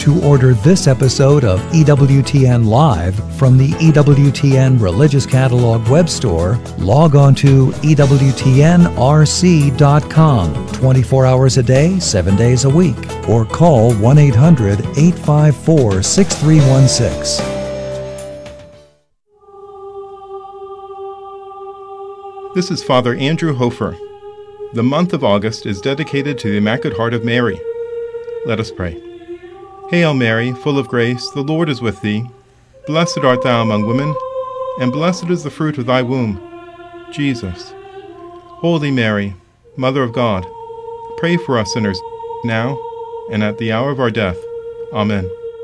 To order this episode of EWTN Live from the EWTN Religious Catalog web store, log on to EWTNRC.com 24 hours a day, 7 days a week, or call 1-800-854-6316. This is Father Andrew Hofer. The month of August is dedicated to the Immaculate Heart of Mary. Let us pray. Hail Mary, full of grace, the Lord is with thee. Blessed art thou among women, and blessed is the fruit of thy womb, Jesus. Holy Mary, Mother of God, pray for us sinners, now and at the hour of our death. Amen.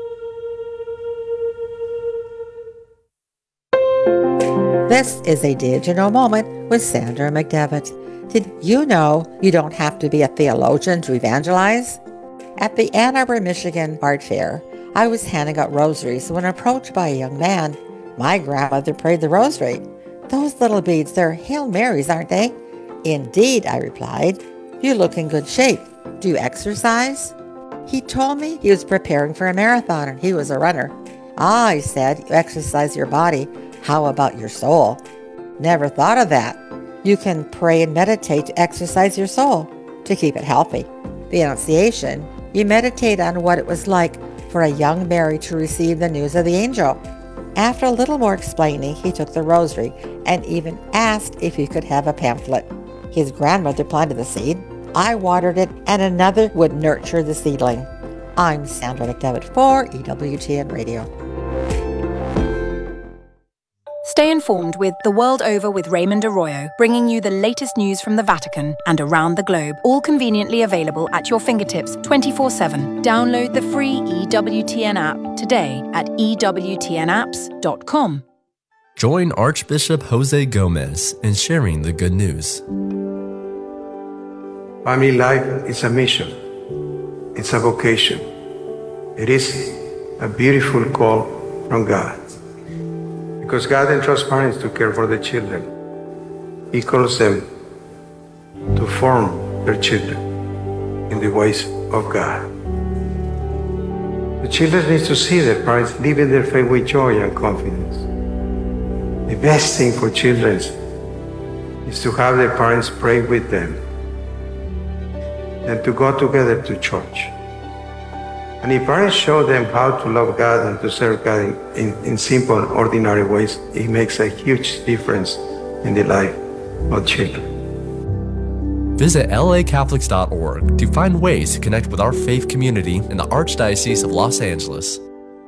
This is a Did You Know moment with Sandra McDevitt. Did you know you don't have to be a theologian to evangelize? At the Ann Arbor, Michigan Art Fair, I was handing out rosaries when approached by a young man. My grandmother prayed the rosary. Those little beads, they're Hail Marys, aren't they? Indeed, I replied. You look in good shape. Do you exercise? He told me he was preparing for a marathon and he was a runner. Ah, I said, you exercise your body. How about your soul? Never thought of that. You can pray and meditate to exercise your soul, to keep it healthy. The Annunciation, you meditate on what it was like for a young Mary to receive the news of the angel. After a little more explaining, he took the rosary and even asked if he could have a pamphlet. His grandmother planted the seed, I watered it, and another would nurture the seedling. I'm Sandra McDevitt for EWTN Radio. Stay informed with The World Over with Raymond Arroyo, bringing you the latest news from the Vatican and around the globe, all conveniently available at your fingertips 24/7. Download the free EWTN app today at EWTNapps.com. Join Archbishop Jose Gomez in sharing the good news. Family life is a mission. It's a vocation. It is a beautiful call from God. Because God entrusts parents to care for the children. He calls them to form their children in the ways of God. The children need to see their parents living their faith with joy and confidence. The best thing for children is to have their parents pray with them and to go together to church. And if parents show them how to love God and to serve God in simple and ordinary ways, it makes a huge difference in the life of children. Visit lacatholics.org to find ways to connect with our faith community in the Archdiocese of Los Angeles.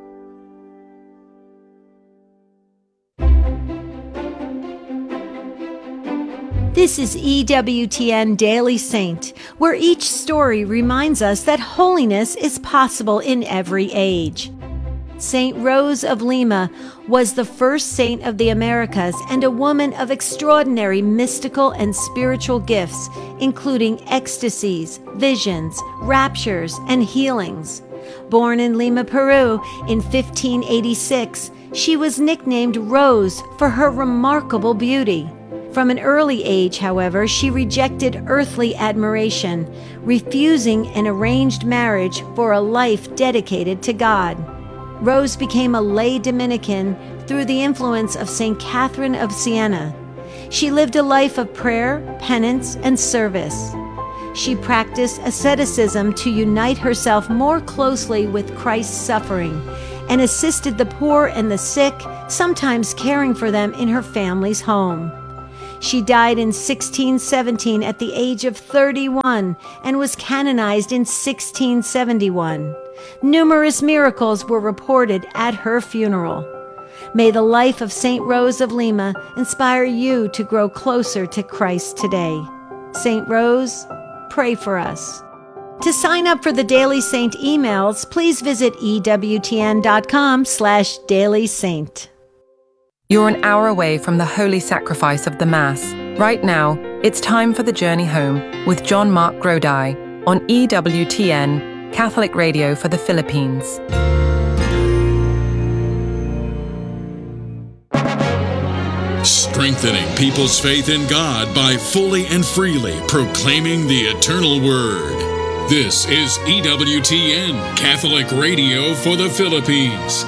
This is EWTN Daily Saint, where each story reminds us that holiness is possible in every age. Saint Rose of Lima was the first saint of the Americas and a woman of extraordinary mystical and spiritual gifts, including ecstasies, visions, raptures, and healings. Born in Lima, Peru in 1586, she was nicknamed Rose for her remarkable beauty. From an early age, however, she rejected earthly admiration, refusing an arranged marriage for a life dedicated to God. Rose became a lay Dominican through the influence of St. Catherine of Siena. She lived a life of prayer, penance, and service. She practiced asceticism to unite herself more closely with Christ's suffering and assisted the poor and the sick, sometimes caring for them in her family's home. She died in 1617 at the age of 31 and was canonized in 1671. Numerous miracles were reported at her funeral. May the life of Saint Rose of Lima inspire you to grow closer to Christ today. Saint Rose, pray for us. To sign up for the Daily Saint emails, please visit EWTN.com/dailysaint. You're an hour away from the holy sacrifice of the Mass. Right now, it's time for the journey home with John Mark Grodi on EWTN, Catholic Radio for the Philippines. Strengthening people's faith in God by fully and freely proclaiming the eternal Word. This is EWTN, Catholic Radio for the Philippines.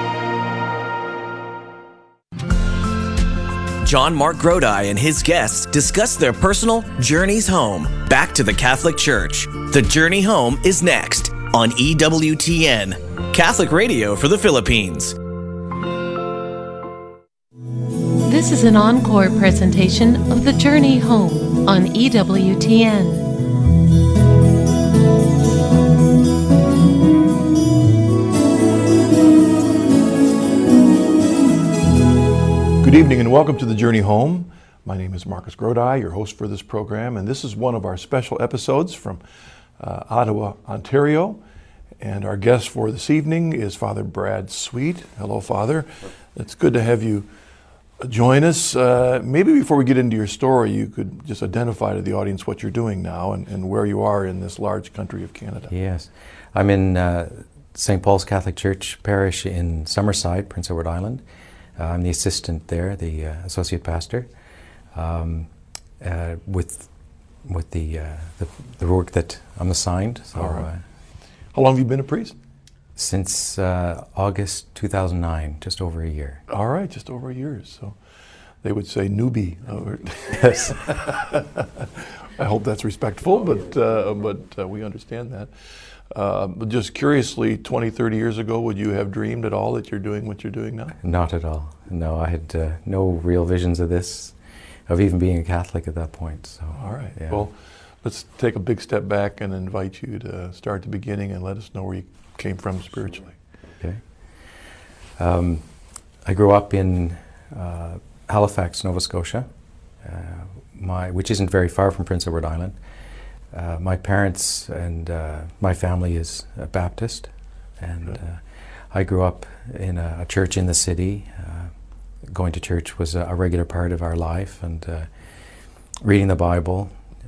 John Mark Grodi and his guests discuss their personal journeys home, back to the Catholic Church. The Journey Home is next on EWTN, Catholic Radio for the Philippines. This is an encore presentation of The Journey Home on EWTN. Good evening and welcome to The Journey Home. My name is Marcus Grodi, your host for this program, and this is one of our special episodes from Ottawa, Ontario. And our guest for this evening is Father Brad Sweet. Hello, Father. It's good to have you join us. Maybe before we get into your story, you could just identify to the audience what you're doing now and where you are in this large country of Canada. Yes. I'm in St. Paul's Catholic Church Parish in Summerside, Prince Edward Island. I'm the assistant there, the associate pastor, with the work that I'm assigned. So, all right. How long have you been a priest? Since August 2009, just over a year. All right, just over a year. So they would say newbie. Yes. I hope that's respectful, but we understand that. But just curiously, 20, 30 years ago, would you have dreamed at all that you're doing what you're doing now? Not at all. No, I had no real visions of this, of even being a Catholic at that point. So, all right. Yeah. Well, let's take a big step back and invite you to start at the beginning and let us know where you came from spiritually. Okay. I grew up in Halifax, Nova Scotia, which isn't very far from Prince Edward Island. My parents and my family is Baptist, and I grew up in a church in the city. Going to church was a regular part of our life, and reading the Bible,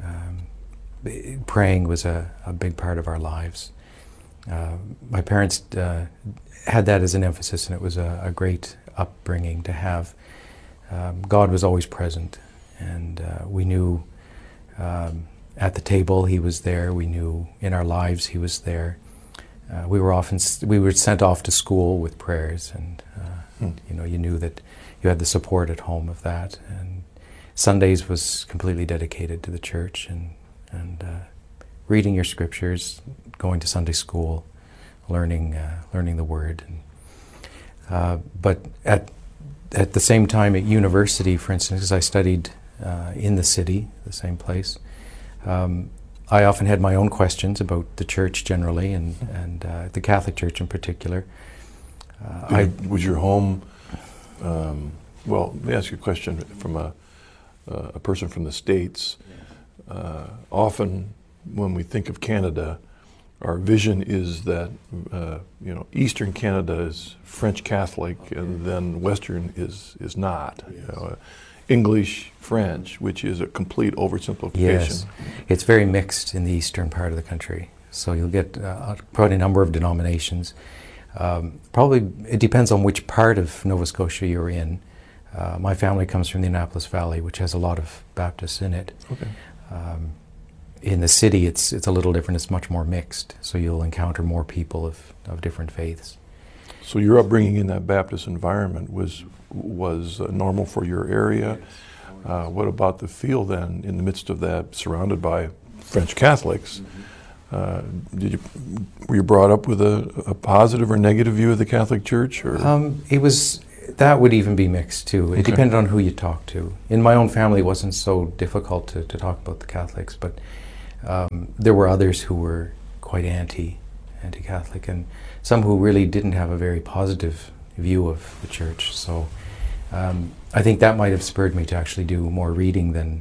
praying was a big part of our lives. My parents had that as an emphasis, and it was a great upbringing to have. God was always present, and we knew at the table He was there. We knew in our lives He was there. We were sent off to school with prayers, and you knew that you had the support at home of that. And Sundays was completely dedicated to the church and reading your scriptures, going to Sunday school, learning the Word. But at the same time at university, for instance, because I studied in the city, the same place, I often had my own questions about the church generally and the Catholic Church in particular. Was your home, well, let me ask you a question from a person from the States. Often when we think of Canada, our vision is that Eastern Canada is French Catholic, and then Western is not. English, French, which is a complete oversimplification. Yes, it's very mixed in the eastern part of the country. So you'll get probably a number of denominations. Probably it depends on which part of Nova Scotia you're in. My family comes from the Annapolis Valley, which has a lot of Baptists in it. Okay. In the city, it's a little different. It's much more mixed. So you'll encounter more people of different faiths. So your upbringing in that Baptist environment was normal for your area. What about the feel then, in the midst of that, surrounded by French Catholics? Were you brought up with a positive or negative view of the Catholic Church? Or? That would even be mixed too. It Okay. depended on who you talked to. In my own family, it wasn't so difficult to talk about the Catholics, but there were others who were quite anti-Catholic, and some who really didn't have a very positive view of the Church. So I think that might have spurred me to actually do more reading than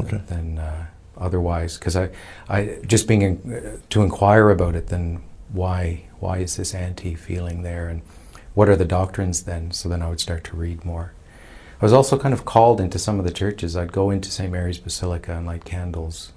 otherwise, because I just being to inquire about it. Then why is this anti-feeling there, and what are the doctrines then? So then I would start to read more. I was also kind of called into some of the churches. I'd go into St. Mary's Basilica and light candles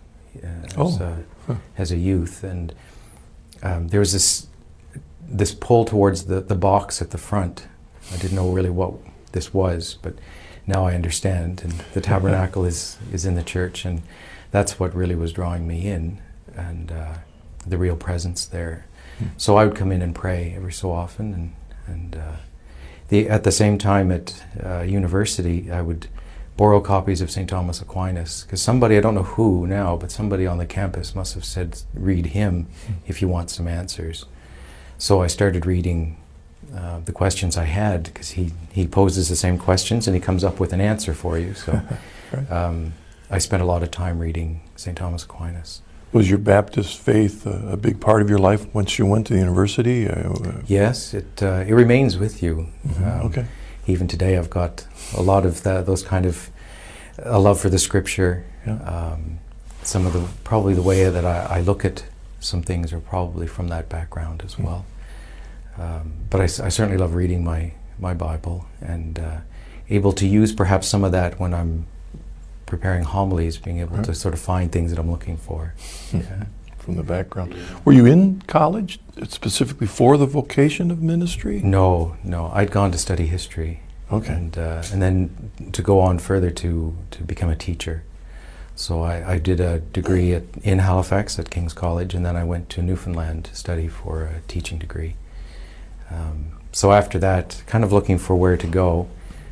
as a youth, and there was this pull towards the box at the front. I didn't know really what this was, but now I understand. And the tabernacle is in the church, and that's what really was drawing me in. And the real presence there. So I would come in and pray every so often, and at the same time at university, I would borrow copies of St. Thomas Aquinas, because somebody, I don't know who now, but somebody on the campus must have said, read him if you want some answers. So I started reading the questions I had, because he poses the same questions and he comes up with an answer for you. So Right. I spent a lot of time reading St. Thomas Aquinas. Was your Baptist faith a big part of your life once you went to the university? Yes, it remains with you. Okay. Even today, I've got a lot of those kind of a love for the Scripture. Yeah. Some of probably the way that I look at some things are probably from that background as well. But I certainly love reading my Bible, and able to use perhaps some of that when I'm preparing homilies, being able to sort of find things that I'm looking for. Yeah. From the background. Were you in college specifically for the vocation of ministry? No. I'd gone to study history. Okay. And then to go on further to become a teacher. So I did a degree in Halifax at King's College, and then I went to Newfoundland to study for a teaching degree. So after that, kind of looking for where to go,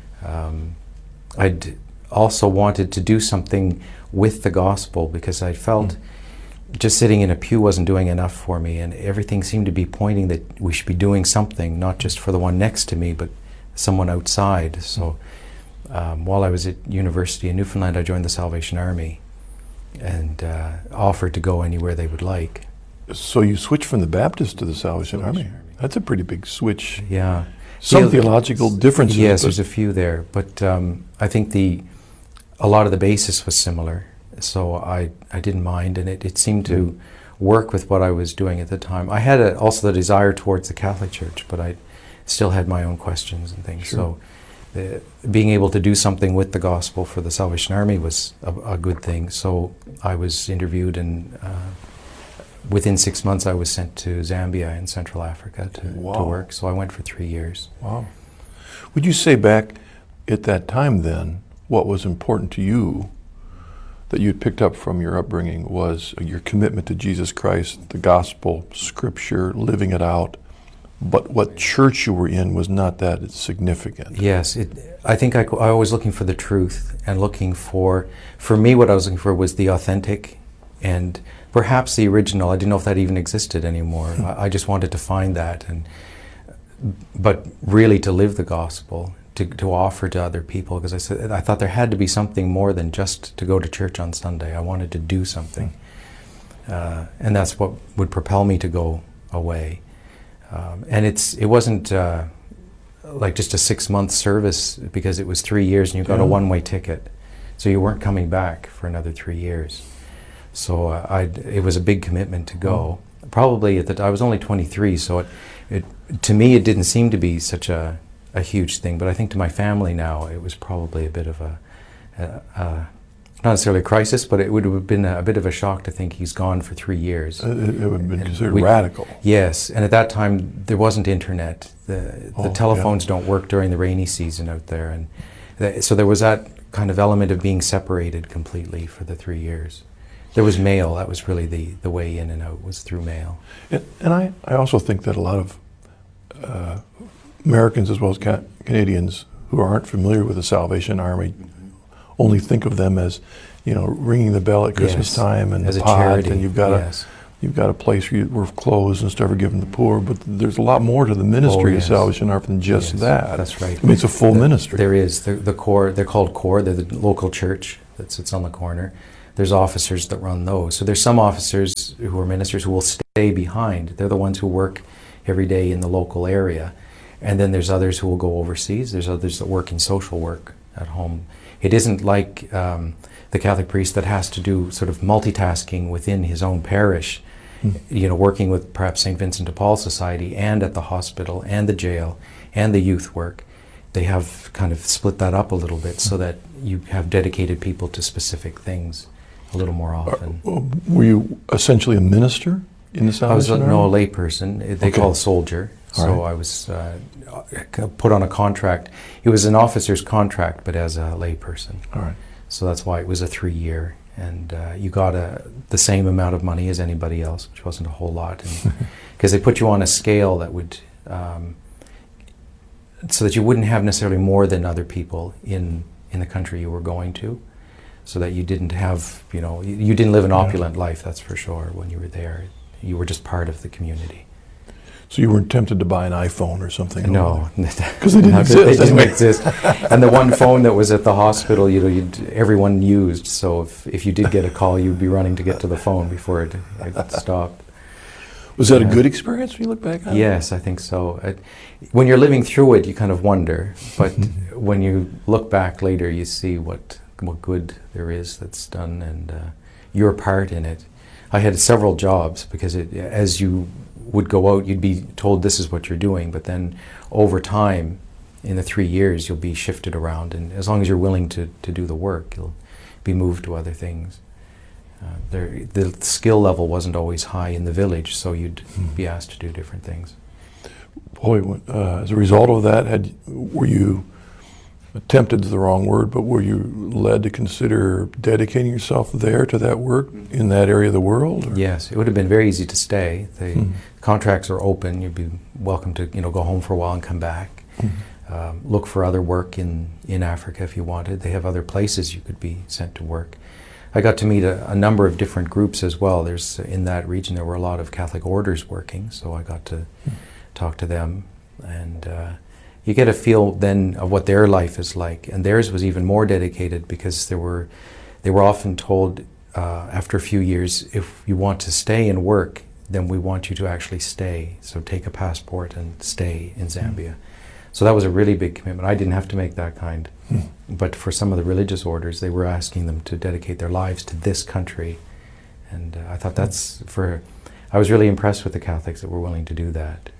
I'd also wanted to do something with the gospel, because I felt just sitting in a pew wasn't doing enough for me, and everything seemed to be pointing that we should be doing something, not just for the one next to me, but someone outside. So while I was at university in Newfoundland, I joined the Salvation Army and offered to go anywhere they would like. So you switched from the Baptist to the Salvation Army. That's a pretty big switch. Yeah. Some theological differences. Yes, there's a few there, but I think a lot of the basis was similar, so I didn't mind, and it seemed to work with what I was doing at the time. I had also the desire towards the Catholic Church, but I still had my own questions and things. Sure. So being able to do something with the gospel for the Salvation Army was a good thing. So I was interviewed, and within 6 months I was sent to Zambia in Central Africa to work. So I went for 3 years. Wow. Would you say back at that time then, what was important to you that you'd picked up from your upbringing was your commitment to Jesus Christ, the gospel, Scripture, living it out, but what church you were in was not that significant? Yes, I think I was looking for the truth, and looking for me what I was looking for was the authentic and perhaps the original. I didn't know if that even existed anymore. I just wanted to find that, but really to live the gospel, to offer to other people, because I thought there had to be something more than just to go to church on Sunday. I wanted to do something, and that's what would propel me to go away. And it wasn't like just a 6-month service, because it was 3 years and you got a one-way ticket, so you weren't coming back for another 3 years. So it was a big commitment to go. Probably I was only 23, so to me it didn't seem to be such a huge thing, but I think to my family now it was probably a bit of not necessarily a crisis, but it would have been a bit of a shock to think he's gone for 3 years. It would have been considered radical. Yes, and at that time there wasn't internet. The telephones don't work during the rainy season out there, and so there was that kind of element of being separated completely for the 3 years. There was mail. That was really the way in and out, was through mail. And I also think that a lot of Americans as well as Canadians who aren't familiar with the Salvation Army only think of them as, ringing the bell at Christmas time and as the a pot, charity. and you've got a place where clothes and stuff are given to the poor. But there's a lot more to the ministry of Salvation Army than just that. That's right. I mean, it's a full ministry. There is the core. They're called core. They're the local church that sits on the corner. There's officers that run those. So there's some officers who are ministers who will stay behind. They're the ones who work every day in the local area. And then there's others who will go overseas. There's others that work in social work at home. It isn't like the Catholic priest that has to do sort of multitasking within his own parish, working with perhaps St. Vincent de Paul Society and at the hospital and the jail and the youth work. They have kind of split that up a little bit so that you have dedicated people to specific things a little more often. Were you essentially a minister in the Salvation Army? No, a lay person. They call a soldier. So I was put on a contract. It was an officer's contract, but as a lay person. All right. So that's why it was a 3 year. and you got the same amount of money as anybody else, which wasn't a whole lot, because they put you on a scale that would, so that you wouldn't have necessarily more than other people in the country you were going to, so that you didn't have, you didn't live an opulent life, that's for sure, when you were there. You were just part of the community. So you weren't tempted to buy an iPhone or something? No, because they didn't exist. They didn't exist. And the one phone that was at the hospital, everyone used. So if you did get a call, you'd be running to get to the phone before it stopped. Was that a good experience when you look back on it? Yes, I think so. When you're living through it, you kind of wonder. But when you look back later, you see what good there is that's done, and your part in it. I had several jobs because as you would go out, you'd be told this is what you're doing, but then over time, in the 3 years, you'll be shifted around, and as long as you're willing to do the work, you'll be moved to other things. The skill level wasn't always high in the village, so you'd be asked to do different things. Boy, as a result of that, were you, tempted is the wrong word, but were you led to consider dedicating yourself there to that work in that area of the world? Or? Yes, it would have been very easy to stay. The contracts are open. You'd be welcome to go home for a while and come back. Look for other work in Africa if you wanted. They have other places you could be sent to work. I got to meet a number of different groups as well. In that region there were a lot of Catholic orders working, so I got to talk to them, and you get a feel then of what their life is like. And theirs was even more dedicated, because they were often told after a few years, if you want to stay and work, then we want you to actually stay. So take a passport and stay in Zambia. So that was a really big commitment. I didn't have to make that kind. But for some of the religious orders, they were asking them to dedicate their lives to this country. And I thought I was really impressed with the Catholics that were willing to do that.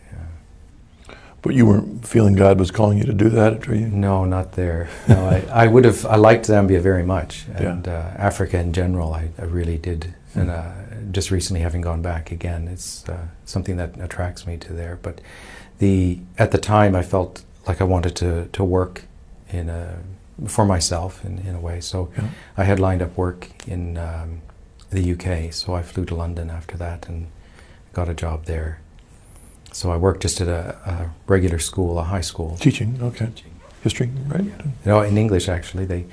But you weren't feeling God was calling you to do that, were you? No, not there. No, I liked Zambia very much, and Africa in general, I really did. And just recently, having gone back again, it's something that attracts me to there. But at the time, I felt like I wanted to work for myself in a way. So I had lined up work in the UK, so I flew to London after that and got a job there. So I worked just at a regular school, a high school. Teaching, okay. History, right? No, in English actually.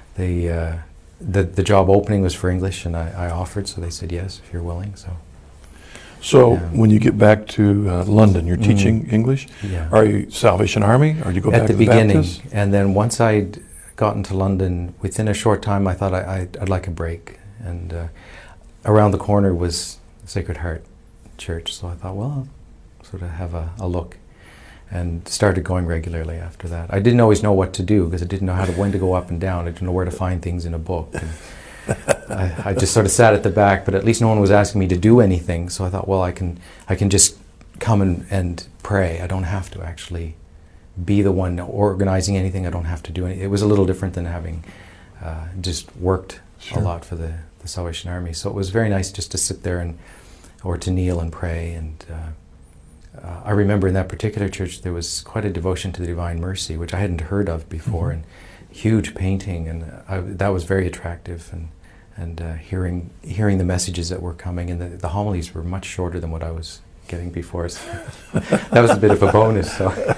The job opening was for English, and I offered, so they said yes if you're willing. So when you get back to London, you're teaching English. Yeah. Are you Salvation Army, or do you go back to the beginning? Baptist? And then once I'd gotten to London, within a short time, I thought I'd like a break. And around the corner was Sacred Heart Church, so I thought, well, sort of have a look, and started going regularly after that. I didn't always know what to do, because I didn't know when to go up and down. I didn't know where to find things in a book. I just sort of sat at the back, but at least no one was asking me to do anything, so I thought, well, I can just come and pray. I don't have to actually be the one organizing anything. I don't have to do anything. It was a little different than having just worked a lot for the Salvation Army. So it was very nice just to sit there or to kneel and pray. And I remember in that particular church there was quite a devotion to the Divine Mercy, which I hadn't heard of before, and huge painting, and that was very attractive. And hearing the messages that were coming, and the homilies were much shorter than what I was getting before, so that was a bit of a bonus.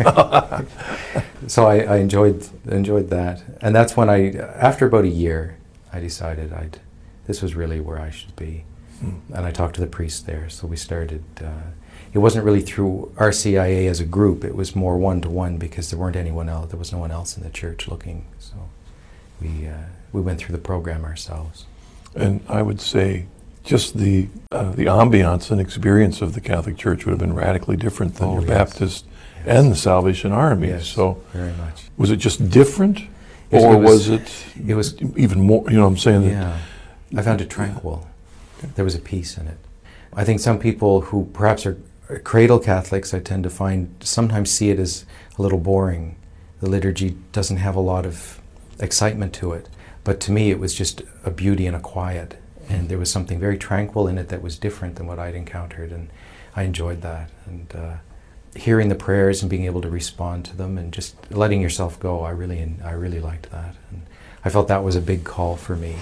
So I enjoyed that, and that's when after about a year, I decided this was really where I should be, and I talked to the priest there. So we started. It wasn't really through RCIA as a group. It was more one-to-one, because there wasn't anyone else. There was no one else in the church looking. So we went through the program ourselves. And I would say just the ambiance and experience of the Catholic Church would have been radically different than your Baptist and the Salvation Army. Yes, so very much. Was it just different, or was it even more? You know what I'm saying? Yeah, I found it tranquil. Okay. There was a peace in it. I think some people who perhaps are cradle Catholics, I tend to sometimes see it as a little boring. The liturgy doesn't have a lot of excitement to it. But to me, it was just a beauty and a quiet. And there was something very tranquil in it that was different than what I'd encountered. And I enjoyed that. And hearing the prayers and being able to respond to them and just letting yourself go, I really liked that. And I felt that was a big call for me.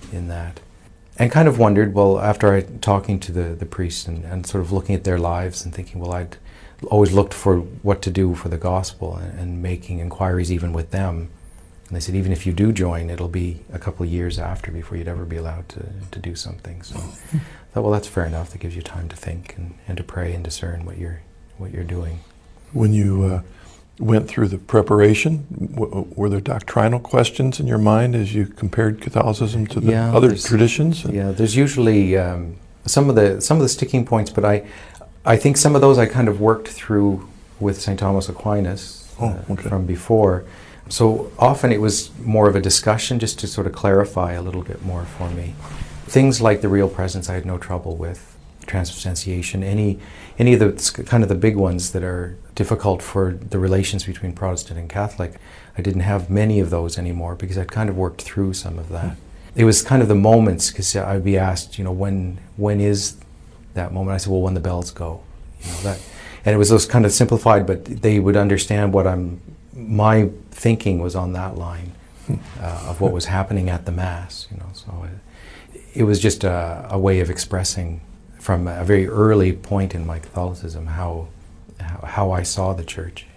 in that. And kind of wondered, well, after talking to the priests and sort of looking at their lives and thinking, well, I'd always looked for what to do for the gospel and making inquiries even with them. And they said, even if you do join, it'll be a couple of years after before you'd ever be allowed to do something. So I thought, well, that's fair enough. That gives you time to think and to pray and discern what you're doing. When you went through the preparation, were there doctrinal questions in your mind as you compared Catholicism to the other traditions? Yeah, there's usually some of the sticking points, but I think some of those I kind of worked through with St. Thomas Aquinas from before. So often it was more of a discussion just to sort of clarify a little bit more for me. Things like the real presence I had no trouble with, transubstantiation, any of the kind of the big ones that are difficult for the relations between Protestant and Catholic. I didn't have many of those anymore because I'd kind of worked through some of that. It was kind of the moments, because I'd be asked, when is that moment? I said, well, when the bells go. And it was those kind of simplified, but they would understand my thinking was on that line of what was happening at the Mass. So it was just a way of expressing from a very early point in my Catholicism how I saw the Church.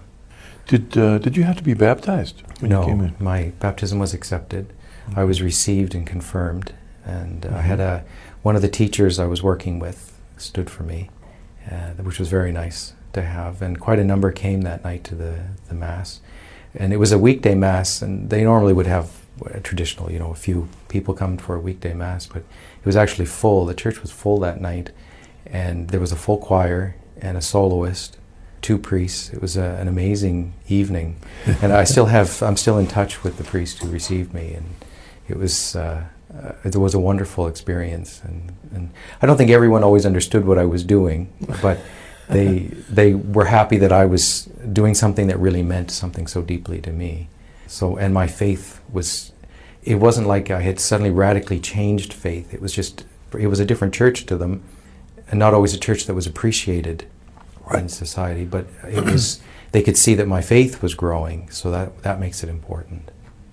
Did you have to be baptized when you came in? No, my baptism was accepted. I was received and confirmed, and I had one of the teachers I was working with stood for me, which was very nice to have, and quite a number came that night to the Mass. And it was a weekday Mass, and they normally would have a traditional, a few people come for a weekday Mass, but it was actually full. The church was full that night, and there was a full choir and a soloist, 2 priests. It was an amazing evening, and I'm still in touch with the priest who received me, and it was a wonderful experience. And I don't think everyone always understood what I was doing, but they were happy that I was doing something that really meant something so deeply to me. So, and my faith it wasn't like I had suddenly radically changed faith. It was a different church to them, and not always a church that was appreciated in society, but they could see that my faith was growing, so that makes it important.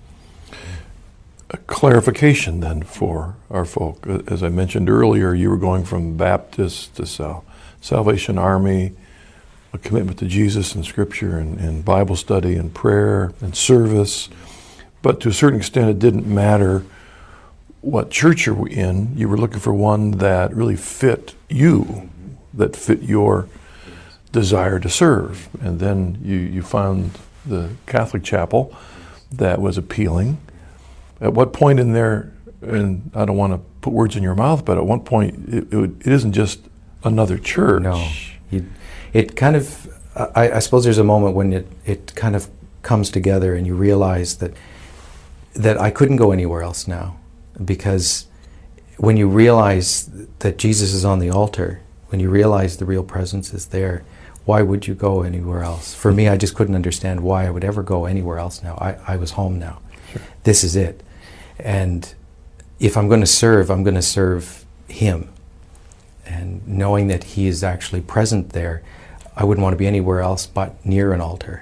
A clarification then for our folk. As I mentioned earlier, you were going from Baptist to Salvation Army, a commitment to Jesus and Scripture and Bible study and prayer and service. But to a certain extent, it didn't matter what church you were in. You were looking for one that really fit you, that fit your desire to serve. And then you found the Catholic chapel that was appealing. At what point in there, and I don't want to put words in your mouth, but at one point it isn't just another church. No, it kind of, I suppose there's a moment when it kind of comes together and you realize that I couldn't go anywhere else now, because when you realize that Jesus is on the altar, when you realize the real presence is there, why would you go anywhere else? For me, I just couldn't understand why I would ever go anywhere else now. I was home now. Sure. This is it. And if I'm going to serve Him. And knowing that He is actually present there, I wouldn't want to be anywhere else but near an altar.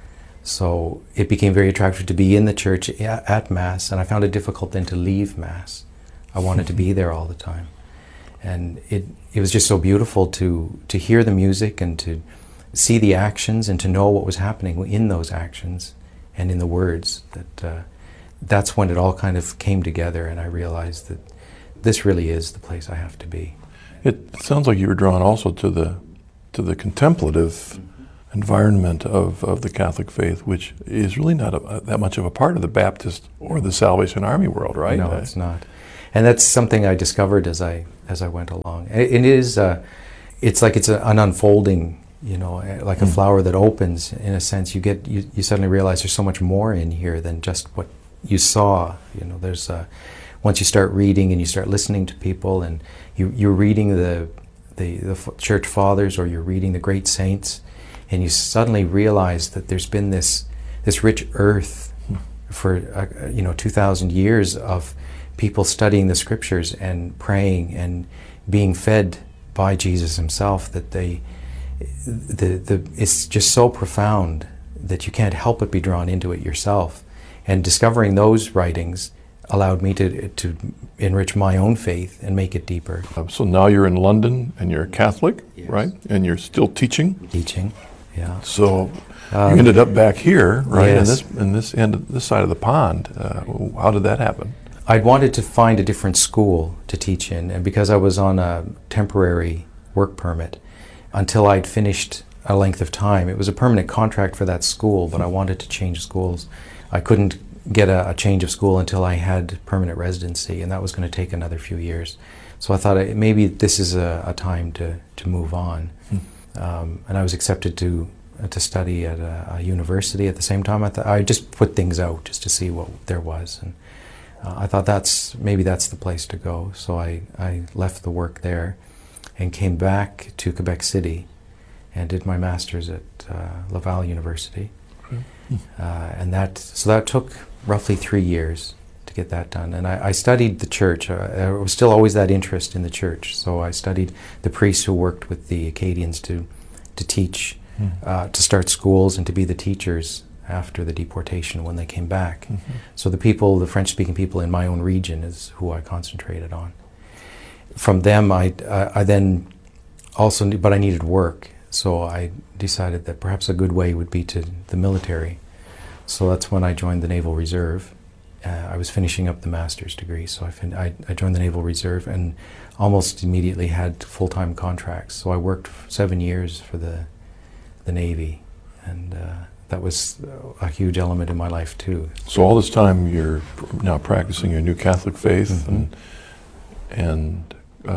So it became very attractive to be in the church at Mass, and I found it difficult then to leave Mass. I wanted to be there all the time. And it was just so beautiful to hear the music and to see the actions and to know what was happening in those actions and in the words. That's when it all kind of came together, and I realized that this really is the place I have to be. It sounds like you were drawn also to the contemplative environment of the Catholic faith, which is really not that much of a part of the Baptist or the Salvation Army world, right? No, it's not. And that's something I discovered as I went along. It is, it's like it's an unfolding, like a flower that opens. In a sense, you suddenly realize there's so much more in here than just what you saw. There's once you start reading and you start listening to people, and you're reading the church fathers, or you're reading the great saints, and you suddenly realize that there's been this rich earth for 2,000 years of people studying the Scriptures and praying and being fed by Jesus Himself, that it's just so profound that you can't help but be drawn into it yourself. And discovering those writings, allowed me to enrich my own faith and make it deeper. So now you're in London and you're a Catholic, yes. Right? And you're still teaching? Teaching, yeah. So you ended up back here, right? Yes. In this side of the pond. How did that happen? I'd wanted to find a different school to teach in, and because I was on a temporary work permit until I'd finished a length of time. It was a permanent contract for that school, but I wanted to change schools. I couldn't get a change of school until I had permanent residency, and that was going to take another few years. So I thought maybe this is a time to move on. And I was accepted to study at a university at the same time. I just put things out just to see what there was, and I thought maybe that's the place to go. So I left the work there and came back to Quebec City and did my master's at Laval University. And that took roughly 3 years to get that done. And I studied the church. There was still always that interest in the church. So I studied the priests who worked with the Acadians to teach, to start schools and to be the teachers after the deportation when they came back. So the French-speaking people in my own region is who I concentrated on. From them, I then also, but I needed work. So I decided that perhaps a good way would be to the military. So that's when I joined the Naval Reserve. I was finishing up the master's degree, so I joined the Naval Reserve and almost immediately had full-time contracts. So I worked 7 years for the Navy, and that was a huge element in my life too. So all this time you're now practicing your new Catholic faith, and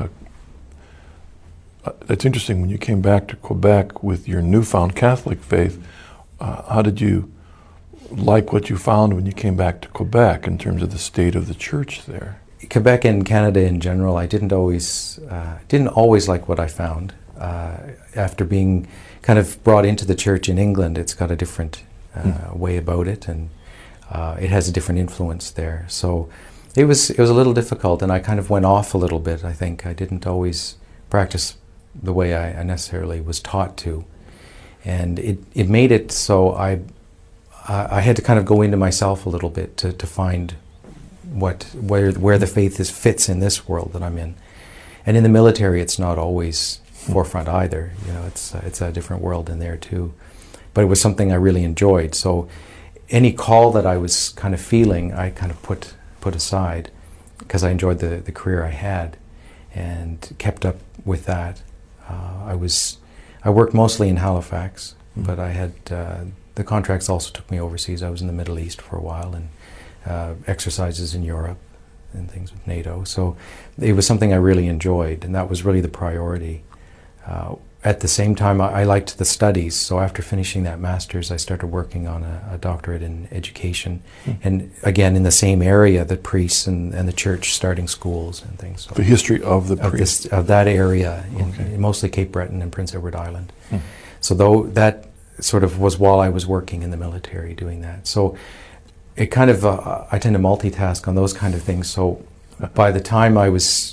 it's interesting, when you came back to Quebec with your newfound Catholic faith, how did you like what you found when you came back to Quebec in terms of the state of the church there? Quebec and Canada in general, I didn't always like what I found. After being kind of brought into the church in England, it's got a different way about it, and it has a different influence there. So it was a little difficult, and I kind of went off a little bit. I think I didn't always practice the way I necessarily was taught to, and it made it so I had to kind of go into myself a little bit to find where the faith fits in this world that I'm in. And in the military, it's not always forefront either. You know, it's a different world in there too. But it was something I really enjoyed. So any call that I was kind of feeling, I kind of put aside because I enjoyed the career I had and kept up with that. I worked mostly in Halifax, but I had the contracts also took me overseas. I was in the Middle East for a while, and exercises in Europe and things with NATO. So it was something I really enjoyed, and that was really the priority. At the same time, I liked the studies, so after finishing that master's, I started working on a doctorate in education, and again in the same area, the priests and the church starting schools and things. So the history of the priests? Of that area, in mostly Cape Breton and Prince Edward Island. So that sort of was while I was working in the military doing that. So it kind of, I tend to multitask on those kind of things, so by the time I was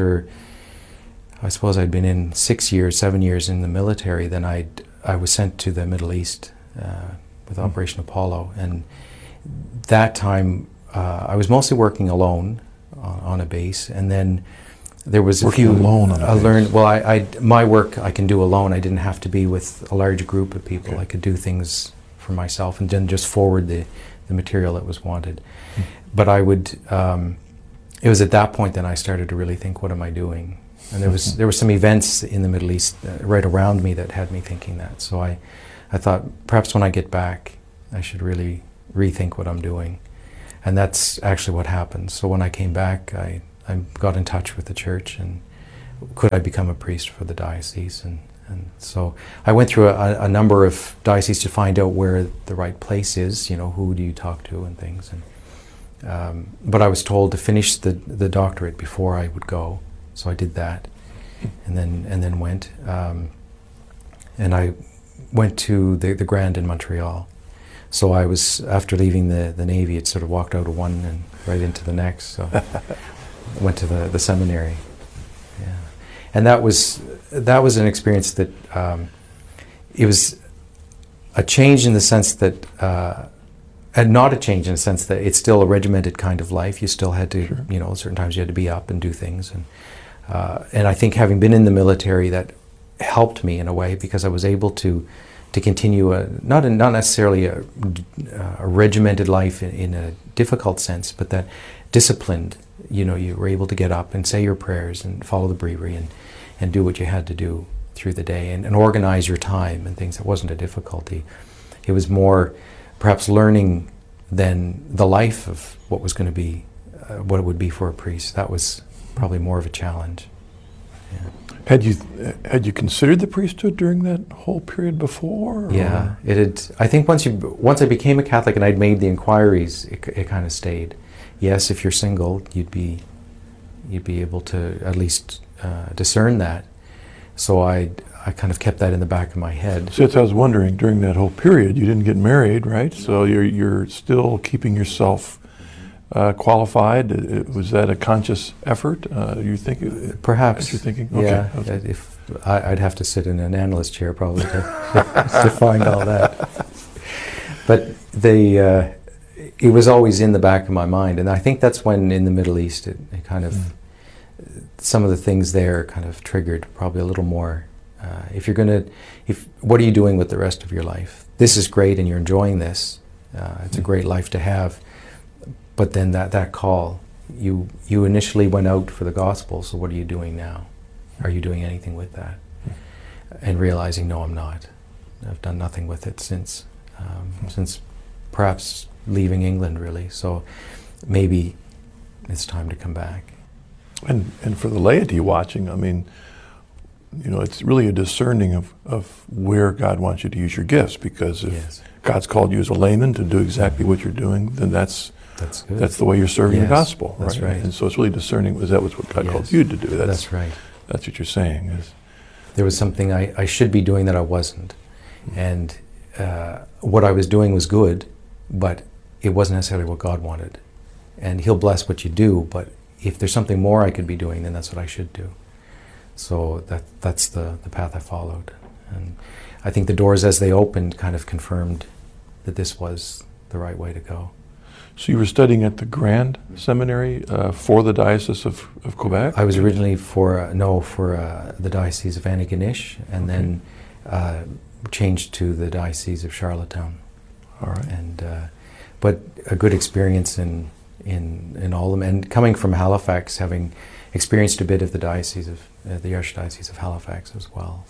I suppose I'd been in 7 years in the military, then I was sent to the Middle East with Operation Apollo, and that time I was mostly working alone on a base, and then there was working alone on a base. I learned, well, my work I can do alone. I didn't have to be with a large group of people. I could do things for myself and then just forward the material that was wanted. But I would, it was at that point that I started to really think, what am I doing? And there were some events in the Middle East right around me that had me thinking that. So I thought, perhaps when I get back, I should really rethink what I'm doing. And that's actually what happened. So when I came back, I got in touch with the church, and could I become a priest for the diocese? And so I went through a number of dioceses to find out where the right place is, you know, who do you talk to and things. And but I was told to finish the doctorate before I would go. So I did that, and then went, and I went to the Grand in Montreal. So I was, after leaving the Navy, it sort of walked out of one and right into the next. So I went to the seminary, yeah, and that was an experience that it was a change in the sense that and not a change in the sense that it's still a regimented kind of life. You still had to, certain times you had to be up and do things. And I think having been in the military, that helped me in a way, because I was able to continue not necessarily a regimented life in a difficult sense, but that disciplined. You were able to get up and say your prayers and follow the breviary and do what you had to do through the day and organize your time and things. That wasn't a difficulty. It was more perhaps learning than the life of what was going to be, what it would be for a priest. That was probably more of a challenge. Yeah. Had you considered the priesthood during that whole period before? Or? Yeah, it had. I think once I became a Catholic and I'd made the inquiries, it kind of stayed. Yes, if you're single, you'd be able to at least discern that. So I kind of kept that in the back of my head. So I was wondering, during that whole period, you didn't get married, right? So you're still keeping yourself qualified. Was that a conscious effort? You think? Perhaps. You're thinking? Yeah. Okay. If I'd have to sit in an analyst chair probably to find all that. But it was always in the back of my mind, and I think that's when in the Middle East it kind of some of the things there kind of triggered probably a little more. What are you doing with the rest of your life? This is great, and you're enjoying this. It's a great life to have. But then that call, you initially went out for the gospel. So what are you doing now? Are you doing anything with that? And realizing, no, I'm not. I've done nothing with it since perhaps leaving England, really. So maybe it's time to come back. And for the laity watching, I mean, it's really a discerning of where God wants you to use your gifts, because if God's called you as a layman to do exactly what you're doing, then that's good. That's the way you're serving the gospel, right? That's right. And so it's really discerning, that was what God called you to do. That's right. That's what you're saying. There was something I should be doing that I wasn't. And what I was doing was good, but it wasn't necessarily what God wanted. And He'll bless what you do, but if there's something more I could be doing, then that's what I should do. So that's the path I followed. And I think the doors as they opened kind of confirmed that this was the right way to go. So you were studying at the Grand Seminary for the Diocese of Quebec? I was originally for the Diocese of Antigonish, and then changed to the Diocese of Charlottetown. All right. And but a good experience in all of them, and coming from Halifax, having experienced a bit of the Diocese of the Archdiocese of Halifax as well.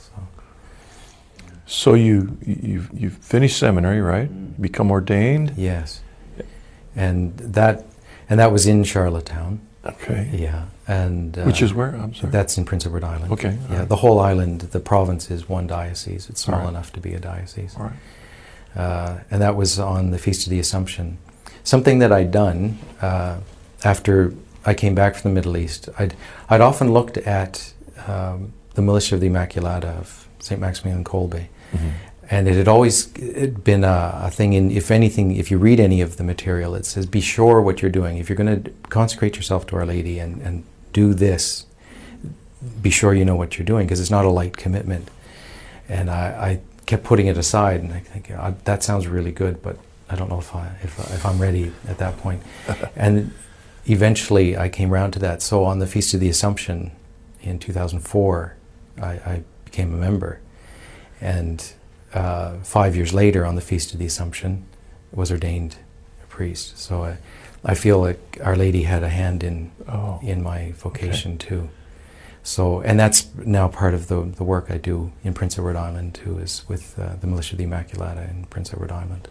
So you finished seminary, right? Become ordained? Yes. And that was in Charlottetown. Okay. Yeah. And which is where? I'm sorry. That's in Prince Edward Island. Okay. Yeah. Right. The whole island, the province is one diocese. It's small enough to be a diocese. All right. And that was on the Feast of the Assumption. Something that I'd done after I came back from the Middle East. I'd often looked at the Militia of the Immaculata of St. Maximilian Kolbe. Mm-hmm. And it had always been a thing if you read any of the material, it says, be sure what you're doing. If you're going to consecrate yourself to Our Lady and do this, be sure you know what you're doing, because it's not a light commitment. And I kept putting it aside, and I think, that sounds really good, but I don't know if I'm ready at that point. And eventually I came around to that. So on the Feast of the Assumption in 2004, I became a member. And 5 years later, on the Feast of the Assumption, was ordained a priest. So I feel like Our Lady had a hand in my vocation too. So, and that's now part of the work I do in Prince Edward Island too, is with the Militia of the Immaculata in Prince Edward Island.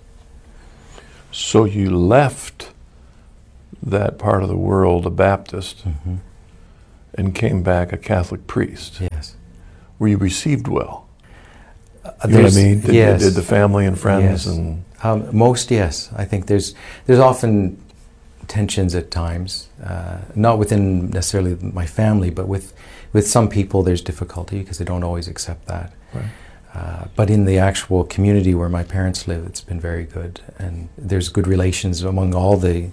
So you left that part of the world a Baptist, mm-hmm. and came back a Catholic priest. Yes. Were you received well? You know what I mean? Did the family and friends? Yes. And most, yes. I think there's often tensions at times, not within necessarily my family, but with some people there's difficulty because they don't always accept that. Right. But in the actual community where my parents live, it's been very good, and there's good relations among all the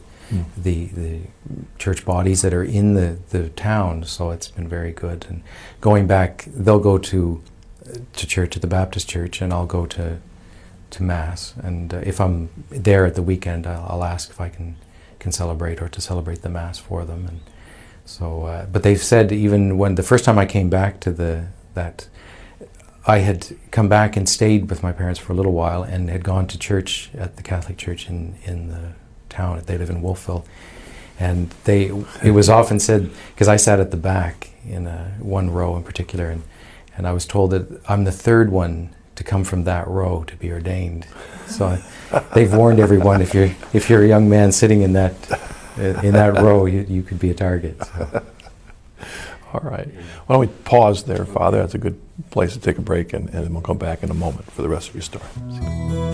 church bodies that are in the town, so it's been very good. And going back, they'll go to church at the Baptist church, and I'll go to to Mass, and if I'm there at the weekend, I'll ask if I can celebrate or to celebrate the Mass for them. And so, but they've said even when the first time I came back to that I had come back and stayed with my parents for a little while and had gone to church at the Catholic church in the town. They live in Wolfville, and it was often said, because I sat at the back in one row in particular, and I was told that I'm the third one to come from that row to be ordained. So they've warned everyone, if you're a young man sitting in that row, you could be a target. So. All right. Why don't we pause there, Father? That's a good place to take a break, and we'll come back in a moment for the rest of your story.